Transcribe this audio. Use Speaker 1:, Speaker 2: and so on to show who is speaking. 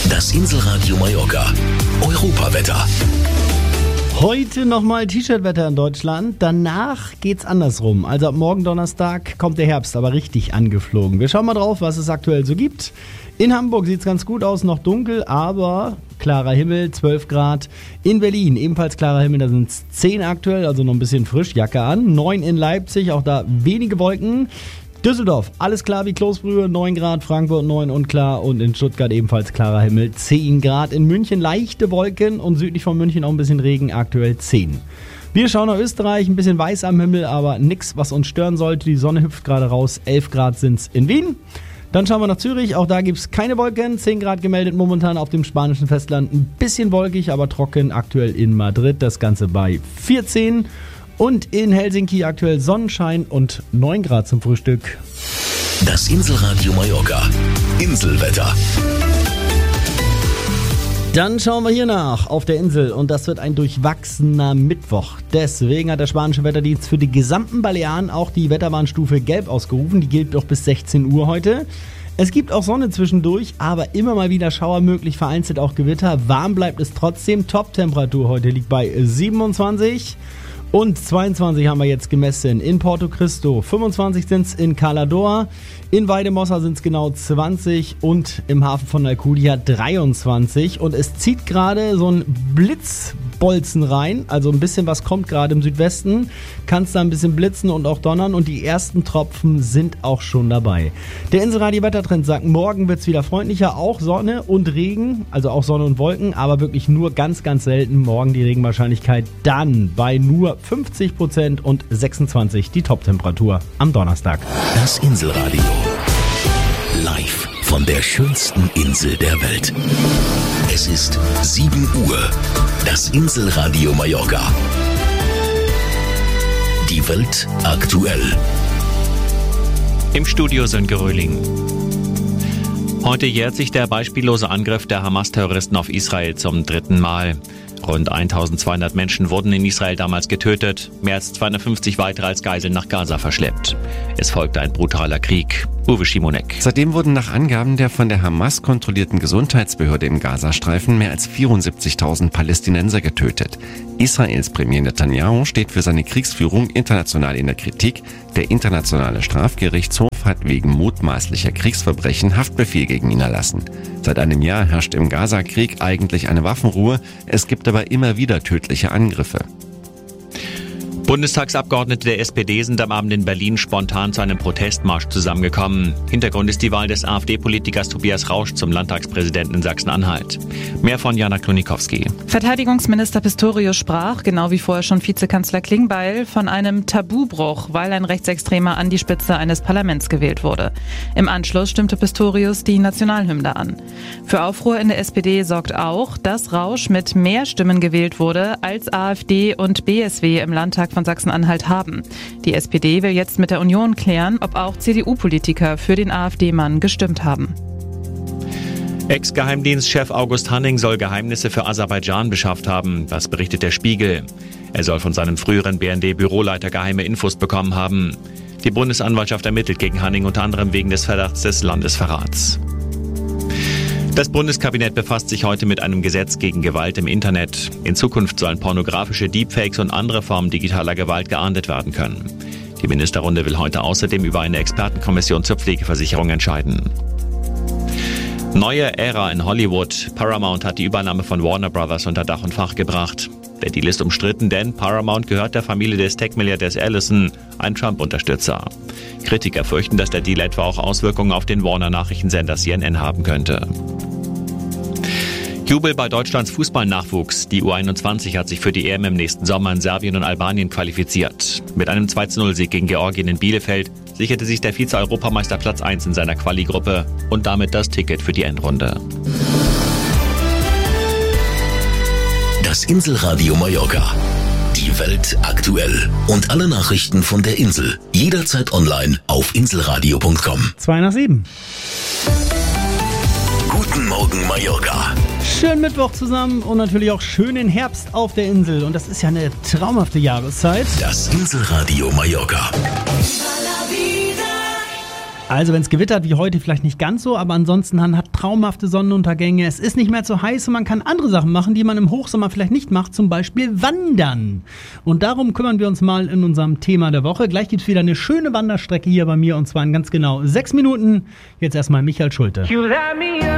Speaker 1: Das Inselradio Mallorca. Europawetter.
Speaker 2: Heute nochmal T-Shirt-Wetter in Deutschland, danach geht's andersrum. Also ab morgen Donnerstag kommt der Herbst aber richtig angeflogen. Wir schauen mal drauf, was es aktuell so gibt. In Hamburg sieht's ganz gut aus, noch dunkel, aber klarer Himmel, 12 Grad. In Berlin ebenfalls klarer Himmel, da sind's 10 aktuell, also noch ein bisschen frisch, Jacke an. 9 in Leipzig, auch da wenige Wolken. Düsseldorf, alles klar wie Kloßbrühe, 9 Grad, Frankfurt 9 und klar und in Stuttgart ebenfalls klarer Himmel, 10 Grad. In München leichte Wolken und südlich von München auch ein bisschen Regen, aktuell 10. Wir schauen nach Österreich, ein bisschen weiß am Himmel, aber nichts, was uns stören sollte. Die Sonne hüpft gerade raus, 11 Grad sind's in Wien. Dann schauen wir nach Zürich, auch da gibt's keine Wolken, 10 Grad gemeldet momentan auf dem spanischen Festland. Ein bisschen wolkig, aber trocken, aktuell in Madrid, das Ganze bei 14. Und in Helsinki aktuell Sonnenschein und 9 Grad zum Frühstück.
Speaker 1: Das Inselradio Mallorca. Inselwetter.
Speaker 2: Dann schauen wir hier nach auf der Insel und das wird ein durchwachsener Mittwoch. Deswegen hat der spanische Wetterdienst für die gesamten Balearen auch die Wetterwarnstufe Gelb ausgerufen. Die gilt noch bis 16 Uhr heute. Es gibt auch Sonne zwischendurch, aber immer mal wieder Schauer möglich, vereinzelt auch Gewitter. Warm bleibt es trotzdem. Top-Temperatur heute liegt bei 27. Und 22 haben wir jetzt gemessen in Porto Cristo, 25 sind es in Cala d'Or, in Valldemossa sind es genau 20 und im Hafen von Alcudia 23. Und es zieht gerade so ein Blitzbolzen rein, also ein bisschen was kommt gerade im Südwesten, kann es da ein bisschen blitzen und auch donnern und die ersten Tropfen sind auch schon dabei. Der Inselradio Wettertrend sagt, morgen wird es wieder freundlicher, auch Sonne und Regen, also auch Sonne und Wolken, aber wirklich nur ganz, ganz selten. Morgen die Regenwahrscheinlichkeit dann bei nur 50% und 26 die Top-Temperatur am Donnerstag.
Speaker 1: Das Inselradio. Live von der schönsten Insel der Welt. Es ist 7 Uhr. Das Inselradio Mallorca. Die Welt aktuell.
Speaker 3: Im Studio Sönke Röhling. Heute jährt sich der beispiellose Angriff der Hamas-Terroristen auf Israel zum 3. Mal. Rund 1200 Menschen wurden in Israel damals getötet, mehr als 250 weitere als Geiseln nach Gaza verschleppt. Es folgte ein brutaler Krieg. Uwe Schimonek.
Speaker 4: Seitdem wurden nach Angaben der von der Hamas kontrollierten Gesundheitsbehörde im Gazastreifen mehr als 74.000 Palästinenser getötet. Israels Premier Netanyahu steht für seine Kriegsführung international in der Kritik. Der Internationale Strafgerichtshof hat wegen mutmaßlicher Kriegsverbrechen Haftbefehl gegen ihn erlassen. Seit einem Jahr herrscht im Gaza-Krieg eigentlich eine Waffenruhe. Es gibt aber immer wieder tödliche Angriffe.
Speaker 3: Bundestagsabgeordnete der SPD sind am Abend in Berlin spontan zu einem Protestmarsch zusammengekommen. Hintergrund ist die Wahl des AfD-Politikers Tobias Rausch zum Landtagspräsidenten in Sachsen-Anhalt. Mehr von Jana Klonikowski.
Speaker 5: Verteidigungsminister Pistorius sprach, genau wie vorher schon Vizekanzler Klingbeil, von einem Tabubruch, weil ein Rechtsextremer an die Spitze eines Parlaments gewählt wurde. Im Anschluss stimmte Pistorius die Nationalhymne an. Für Aufruhr in der SPD sorgt auch, dass Rausch mit mehr Stimmen gewählt wurde, als AfD und BSW im Landtag von Sachsen-Anhalt haben. Die SPD will jetzt mit der Union klären, ob auch CDU-Politiker für den AfD-Mann gestimmt haben.
Speaker 3: Ex-Geheimdienstchef August Hanning soll Geheimnisse für Aserbaidschan beschafft haben. Das berichtet der Spiegel. Er soll von seinem früheren BND-Büroleiter geheime Infos bekommen haben. Die Bundesanwaltschaft ermittelt gegen Hanning unter anderem wegen des Verdachts des Landesverrats. Das Bundeskabinett befasst sich heute mit einem Gesetz gegen Gewalt im Internet. In Zukunft sollen pornografische Deepfakes und andere Formen digitaler Gewalt geahndet werden können. Die Ministerrunde will heute außerdem über eine Expertenkommission zur Pflegeversicherung entscheiden. Neue Ära in Hollywood. Paramount hat die Übernahme von Warner Brothers unter Dach und Fach gebracht. Der Deal ist umstritten, denn Paramount gehört der Familie des Tech-Milliardärs Ellison, ein Trump-Unterstützer. Kritiker fürchten, dass der Deal etwa auch Auswirkungen auf den Warner-Nachrichtensender CNN haben könnte. Jubel bei Deutschlands Fußballnachwuchs. Die U21 hat sich für die EM im nächsten Sommer in Serbien und Albanien qualifiziert. Mit einem 2:0-Sieg gegen Georgien in Bielefeld sicherte sich der Vize-Europameister Platz 1 in seiner Quali-Gruppe und damit das Ticket für die Endrunde.
Speaker 1: Das Inselradio Mallorca. Die Welt aktuell. Und alle Nachrichten von der Insel. Jederzeit online auf inselradio.com.
Speaker 2: 6:55.
Speaker 1: Guten Morgen Mallorca.
Speaker 2: Schönen Mittwoch zusammen und natürlich auch schönen Herbst auf der Insel. Und das ist ja eine traumhafte Jahreszeit.
Speaker 1: Das Inselradio Mallorca.
Speaker 2: Also wenn es gewittert wie heute, vielleicht nicht ganz so, aber ansonsten man hat traumhafte Sonnenuntergänge. Es ist nicht mehr zu heiß und man kann andere Sachen machen, die man im Hochsommer vielleicht nicht macht, zum Beispiel wandern. Und darum kümmern wir uns mal in unserem Thema der Woche. Gleich gibt es wieder eine schöne Wanderstrecke hier bei mir und zwar in ganz genau 6 Minuten. Jetzt erstmal Michael Schulte.